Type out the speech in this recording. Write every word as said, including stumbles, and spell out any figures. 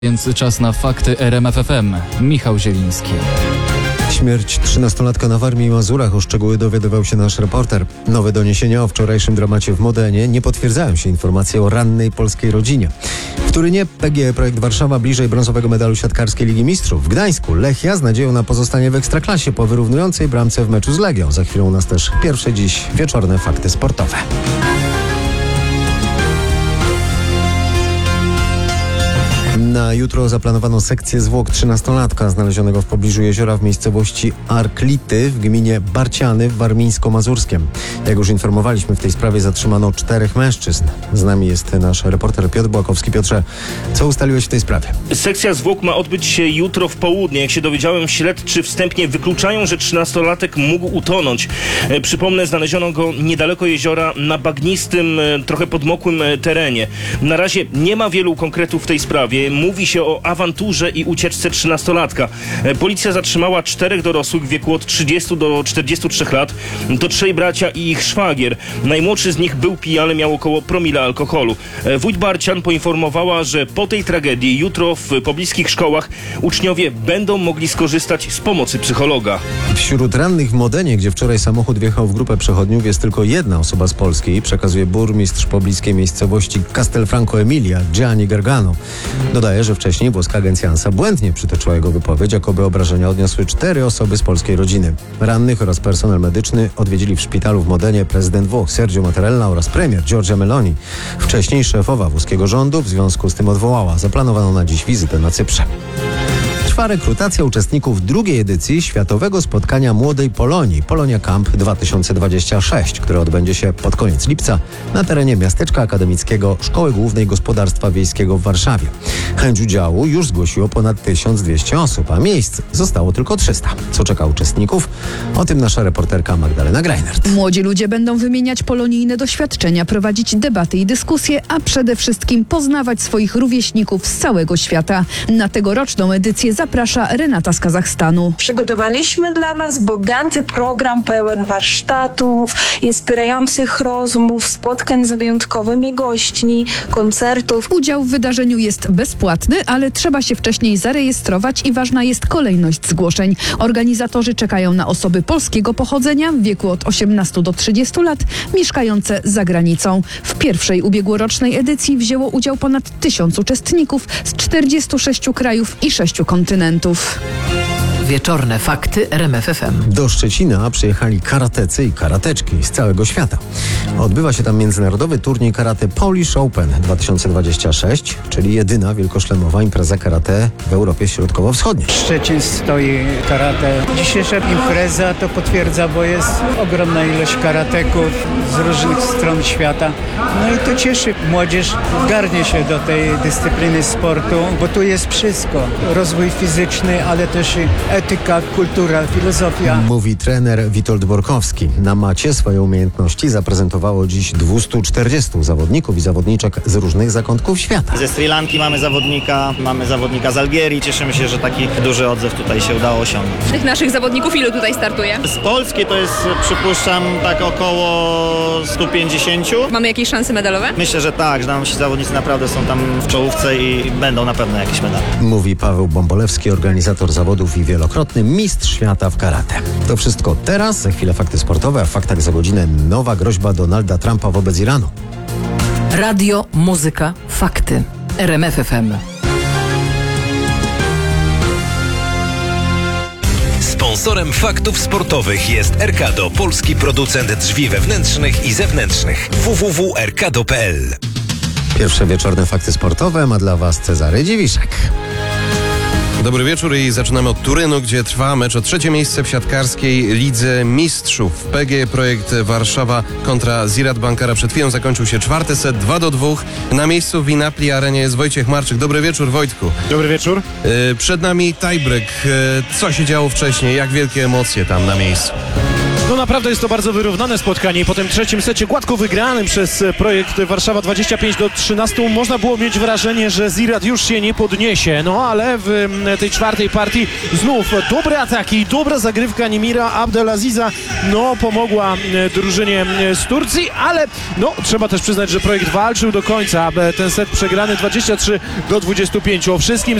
Więc czas na fakty R M F F M. Michał Zieliński. Śmierć trzynastolatka na Warmii i Mazurach. O szczegóły dowiadywał się nasz reporter. Nowe doniesienia o wczorajszym dramacie w Modenie nie potwierdzają się informacje o rannej polskiej rodzinie. W Turynie P G E Projekt Warszawa bliżej brązowego medalu siatkarskiej Ligi Mistrzów. W Gdańsku Lechia z nadzieją na pozostanie w Ekstraklasie po wyrównującej bramce w meczu z Legią. Za chwilę u nas też pierwsze dziś wieczorne fakty sportowe. Na jutro zaplanowano sekcję zwłok trzynastolatka znalezionego w pobliżu jeziora w miejscowości Arklity w gminie Barciany w Warmińsko-Mazurskiem. Jak już informowaliśmy, w tej sprawie zatrzymano czterech mężczyzn. Z nami jest nasz reporter Piotr Błakowski. Piotrze, co ustaliłeś w tej sprawie? Sekcja zwłok ma odbyć się jutro w południe. Jak się dowiedziałem, śledczy wstępnie wykluczają, że trzynastolatek mógł utonąć. E, przypomnę, znaleziono go niedaleko jeziora na bagnistym, e, trochę podmokłym e, terenie. Na razie nie ma wielu konkretów w tej sprawie. Mówi się o awanturze i ucieczce trzynastolatka. E, policja zatrzymała czterech dorosłych w wieku od trzydziestu do czterdziestu trzech lat. To trzej bracia i ich szwagier. Najmłodszy z nich był pijany, miał około promila alkoholu. E, wójt Barcian poinformowała, że po tej tragedii jutro w pobliskich szkołach uczniowie będą mogli skorzystać z pomocy psychologa. Wśród rannych w Modenie, gdzie wczoraj samochód wjechał w grupę przechodniów, jest tylko jedna osoba z Polski, przekazuje burmistrz pobliskiej miejscowości Castelfranco Emilia, Gianni Gargano. Dodaje, że wcześniej włoska agencja ANSA błędnie przytoczyła jego wypowiedź, jakoby obrażenia odniosły cztery osoby z polskiej rodziny. Rannych oraz personel medyczny odwiedzili w szpitalu w Modenie prezydent Włoch Sergio Mattarella oraz premier Giorgia Meloni. Wcześniej szefowa włoskiego rządu w związku z tym odwołała zaplanowaną na dziś wizytę na Cyprze. Trwa rekrutacja uczestników drugiej edycji Światowego Spotkania Młodej Polonii Polonia Camp dwa tysiące dwadzieścia sześć, które odbędzie się pod koniec lipca na terenie miasteczka akademickiego Szkoły Głównej Gospodarstwa Wiejskiego w Warszawie. Chęć udziału już zgłosiło ponad tysiąc dwieście osób, a miejsc zostało tylko trzysta. Co czeka uczestników? O tym nasza reporterka Magdalena Greinert. Młodzi ludzie będą wymieniać polonijne doświadczenia, prowadzić debaty i dyskusje, a przede wszystkim poznawać swoich rówieśników z całego świata. Na tegoroczną edycję zaprasza Renata z Kazachstanu. Przygotowaliśmy dla Was bogaty program pełen warsztatów, inspirujących rozmów, spotkań z wyjątkowymi gośćmi, koncertów. Udział w wydarzeniu jest bezpłatny, ale trzeba się wcześniej zarejestrować i ważna jest kolejność zgłoszeń. Organizatorzy czekają na osoby polskiego pochodzenia w wieku od osiemnastu do trzydziestu lat, mieszkające za granicą. W pierwszej ubiegłorocznej edycji wzięło udział ponad tysiąc uczestników z czterdziestu sześciu krajów i sześciu kontynentów. Wieczorne fakty R M F F M. Do Szczecina przyjechali karatecy i karateczki z całego świata. Odbywa się tam międzynarodowy turniej karate Polish Open dwa tysiące dwadzieścia sześć, czyli jedyna wielkoszlemowa impreza karate w Europie Środkowo-Wschodniej. Szczecin stoi karate. Dzisiejsza impreza to potwierdza, bo jest ogromna ilość karateków z różnych stron świata. No i to cieszy. Młodzież garnie się do tej dyscypliny sportu, bo tu jest wszystko. Rozwój fizyczny, ale też etyka, kultura, filozofia. Mówi trener Witold Borkowski. Na macie swoje umiejętności zaprezentowało dziś dwieście czterdziestu zawodników i zawodniczek z różnych zakątków świata. Ze Sri Lanki mamy zawodnika, mamy zawodnika z Algierii. Cieszymy się, że taki duży odzew tutaj się udało osiągnąć. Tych naszych zawodników ilu tutaj startuje? Z Polski to jest, przypuszczam, tak około stu pięćdziesięciu. Mamy jakieś szanse medalowe? Myślę, że tak, że nasi zawodnicy naprawdę są tam w czołówce i będą na pewno jakieś medale. Mówi Paweł Bombolewski, organizator zawodów i wielokrotny mistrz świata w karate. To wszystko teraz, za chwilę fakty sportowe, a w faktach za godzinę nowa groźba Donalda Trumpa wobec Iranu. Radio, muzyka, fakty. R M F F M. Sponsorem faktów sportowych jest Erkado, polski producent drzwi wewnętrznych i zewnętrznych. w w w kropka erkado kropka p l. Pierwsze wieczorne fakty sportowe ma dla Was Cezary Dziwiszek. Dobry wieczór i zaczynamy od Turynu, gdzie trwa mecz o trzecie miejsce w siatkarskiej Lidze Mistrzów. P G E Projekt Warszawa kontra Ziraat Bankara. Przed chwilą zakończył się czwarty set, dwa do dwóch. Na miejscu w Inapli Arenie jest Wojciech Marczyk. Dobry wieczór, Wojtku. Dobry wieczór. Yy, przed nami tiebreak. Yy, co się działo wcześniej? Jak wielkie emocje tam na miejscu? No naprawdę jest to bardzo wyrównane spotkanie i po tym trzecim secie gładko wygranym przez projekt Warszawa dwadzieścia pięć do trzynastu można było mieć wrażenie, że Ziraat już się nie podniesie. No ale w tej czwartej partii znów dobre ataki, dobra zagrywka Nimira Abdelaziza no pomogła drużynie z Turcji, ale no trzeba też przyznać, że projekt walczył do końca. Ten set przegrany dwadzieścia trzy do dwudziestu pięciu. O wszystkim